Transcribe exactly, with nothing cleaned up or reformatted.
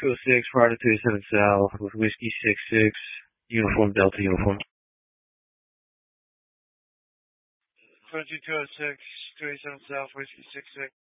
two oh six, Florida two seven South, with Whiskey six six, Uniform Delta Uniform. twenty-two oh six, two eight seven South, Whiskey six six.